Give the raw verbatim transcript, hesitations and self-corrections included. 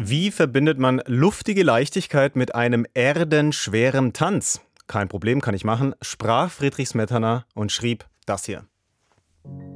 Wie verbindet man luftige Leichtigkeit mit einem erdenschweren Tanz? Kein Problem, kann ich machen, sprach Friedrich Smetana und schrieb das hier.